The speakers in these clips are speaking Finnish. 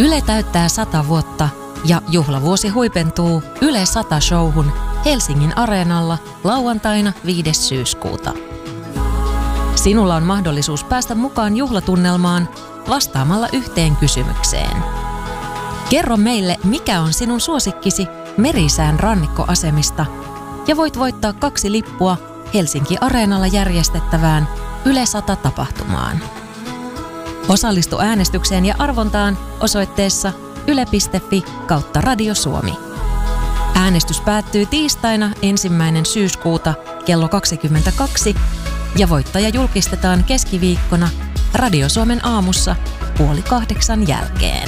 Yle täyttää 100 vuotta ja juhlavuosi huipentuu Yle 100-showhun Helsingin Areenalla lauantaina 5. syyskuuta. Sinulla on mahdollisuus päästä mukaan juhlatunnelmaan vastaamalla yhteen kysymykseen. Kerro meille, mikä on sinun suosikkisi Merisään rannikkoasemista ja voit voittaa 2 lippua Helsinki Areenalla järjestettävään Yle 100-tapahtumaan. Osallistu äänestykseen ja arvontaan osoitteessa yle.fi/Radio Suomi. Äänestys päättyy tiistaina 1. syyskuuta kello 22 ja voittaja julkistetaan keskiviikkona Radio Suomen aamussa 7:30 jälkeen.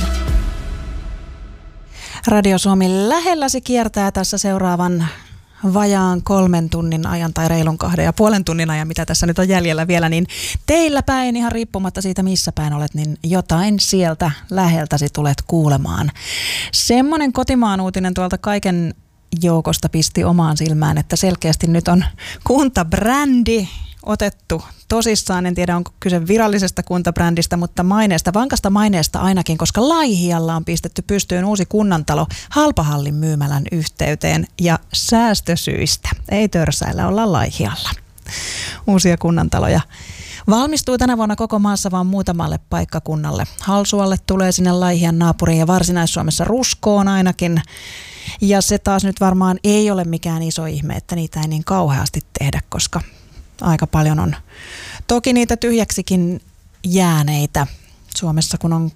Radio Suomi lähelläsi kiertää tässä seuraavan vajaan 3 tunnin ajan tai reilun 2,5 tunnin ajan, mitä tässä nyt on jäljellä vielä, niin teillä päin, ihan riippumatta siitä missä päin olet, niin jotain sieltä läheltäsi tulet kuulemaan. Semmoinen kotimaan uutinen tuolta kaiken joukosta pisti omaan silmään, että selkeästi nyt on kuntabrändi otettu tosissaan. En tiedä, onko kyse virallisesta kuntabrändistä, mutta maineesta, vankasta maineesta ainakin, koska Laihialla on pistetty pystyyn uusi kunnantalo Halpahallin myymälän yhteyteen ja säästösyistä. Ei törsäillä, olla Laihialla. Uusia kunnantaloja valmistuu tänä vuonna koko maassa vaan muutamalle paikkakunnalle. Halsualle tulee sinne Laihian naapuriin ja Varsinais-Suomessa Ruskoon ainakin. Ja se taas nyt varmaan ei ole mikään iso ihme, että niitä ei niin kauheasti tehdä, koska aika paljon on toki niitä tyhjäksikin jääneitä. Suomessa kun on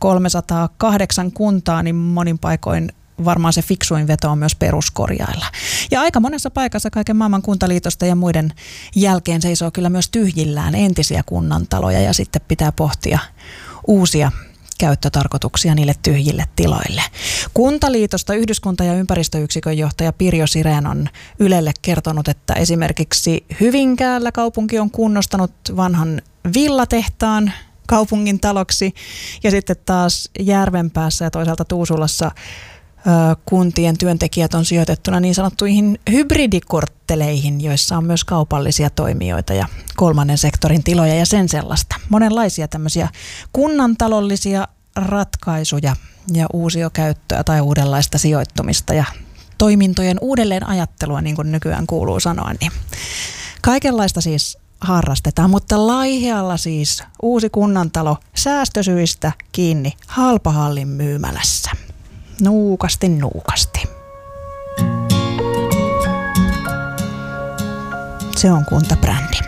308 kuntaa, niin monin paikoin varmaan se fiksuin veto on myös peruskorjailla. Ja aika monessa paikassa kaiken maailman kuntaliitosta ja muiden jälkeen seisoo kyllä myös tyhjillään entisiä kunnantaloja ja sitten pitää pohtia uusia käyttötarkoituksia niille tyhjille tiloille. Kuntaliitosta yhdyskunta- ja ympäristöyksikön johtaja Pirjo Sirén on Ylelle kertonut, että esimerkiksi Hyvinkäällä kaupunki on kunnostanut vanhan villatehtaan kaupungin taloksi ja sitten taas Järvenpäässä ja toisaalta Tuusulassa kuntien työntekijät on sijoitettuna niin sanottuihin hybridikortteleihin, joissa on myös kaupallisia toimijoita ja kolmannen sektorin tiloja ja sen sellaista. Monenlaisia tämmöisiä kunnantalollisia ratkaisuja ja uusiokäyttöä tai uudenlaista sijoittumista ja toimintojen uudelleen ajattelua, niin kuin nykyään kuuluu sanoa. Niin kaikenlaista siis harrastetaan, mutta Laihialla siis uusi kunnantalo säästösyistä kiinni Halpahallin myymälässä. Nuukasti. Se on kuntabrändi.